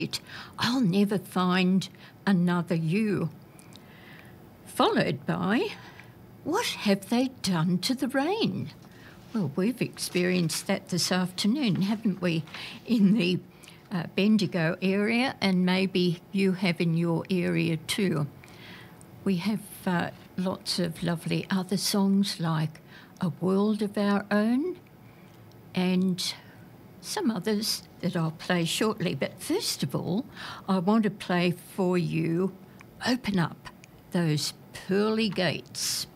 I'll never find another you. Followed by, what have they done to the rain? Well, we've experienced that this afternoon, haven't we, in the Bendigo area, and maybe you have in your area too. We have lots of lovely other songs like A World of Our Own and some others that I'll play shortly. But first of all, I want to play for you Open Up Those Pearly Gates.